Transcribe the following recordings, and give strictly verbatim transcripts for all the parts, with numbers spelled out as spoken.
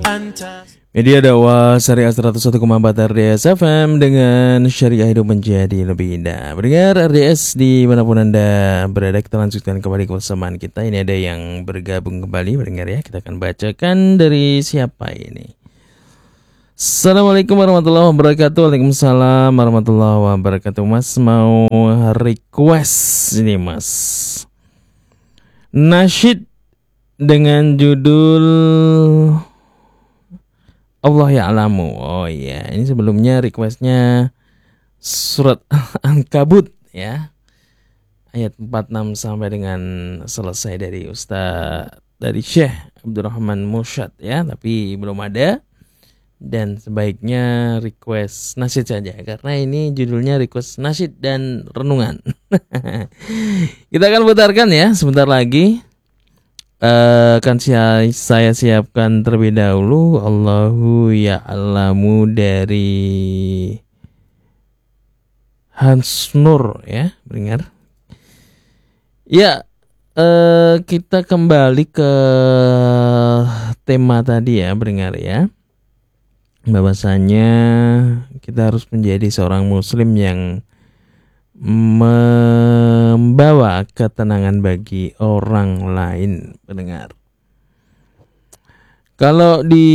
Media dakwah Syariah seratus satu koma empat R D S F M dengan syariah hidup menjadi lebih indah. Mendengar R D S di manapun Anda berada, kita lanjutkan kembali kebersamaan kita. Ini ada yang bergabung kembali, mendengar ya. Kita akan bacakan dari siapa ini. Assalamualaikum warahmatullahi wabarakatuh. Waalaikumsalam warahmatullahi wabarakatuh. Mas mau request ini mas, nasyid dengan judul Allah Ya'lamu. Oh iya, ini sebelumnya requestnya surat Al-Ankabut ya, ayat empat puluh enam sampai dengan selesai dari Ustaz, dari Syekh Abdurrahman Mursyad ya, tapi belum ada. Dan sebaiknya request nasyid saja, karena ini judulnya request nasyid dan renungan. Kita akan putarkan ya sebentar lagi. Uh, akan saya, saya siapkan terlebih dahulu Allahu Ya'lamu dari Hans Nur ya, dengar. Ya, uh, kita kembali ke tema tadi ya, dengar ya. Bahwasanya kita harus menjadi seorang muslim yang membawa ketenangan bagi orang lain, pendengar. Kalau di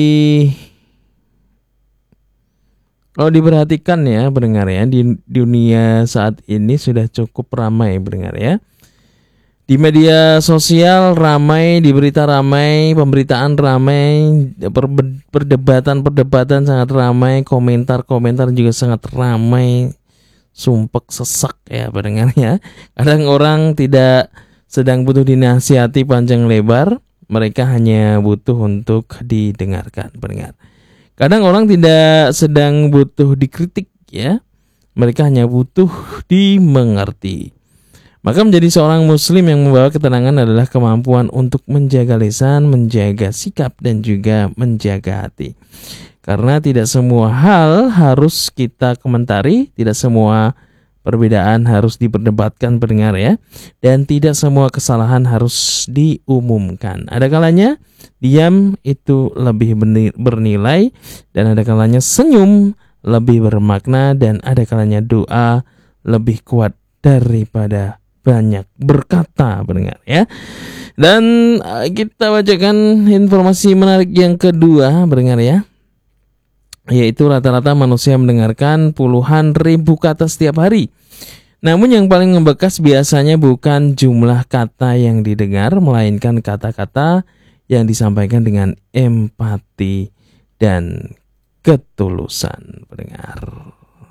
kalau diperhatikan ya, pendengar ya, di dunia saat ini sudah cukup ramai, pendengar ya. Di media sosial ramai, di berita ramai, pemberitaan ramai, perdebatan-perdebatan sangat ramai, komentar-komentar juga sangat ramai. Sumpek sesak ya pendengar ya. Kadang orang tidak sedang butuh dinasihati panjang lebar, mereka hanya butuh untuk didengarkan, pendengar. Kadang orang tidak sedang butuh dikritik ya, mereka hanya butuh dimengerti. Maka menjadi seorang muslim yang membawa ketenangan adalah kemampuan untuk menjaga lisan, menjaga sikap, dan juga menjaga hati. Karena tidak semua hal harus kita komentari, tidak semua perbedaan harus diperdebatkan, pendengar ya, dan tidak semua kesalahan harus diumumkan. Ada kalanya diam itu lebih bernilai, dan ada kalanya senyum lebih bermakna, dan ada kalanya doa lebih kuat daripada banyak berkata, pendengar ya. Dan kita bacakan informasi menarik yang kedua, pendengar ya, yaitu rata-rata manusia mendengarkan puluhan ribu kata setiap hari. Namun yang paling membekas biasanya bukan jumlah kata yang didengar, melainkan kata-kata yang disampaikan dengan empati dan ketulusan.